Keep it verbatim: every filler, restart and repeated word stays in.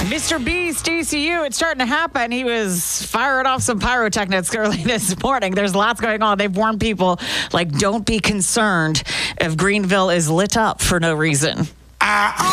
Mister Beast, D C U, it's starting to happen. He was firing off some pyrotechnics early this morning. There's lots going on. They've warned people, like, don't be concerned if Greenville is lit up for no reason. Uh,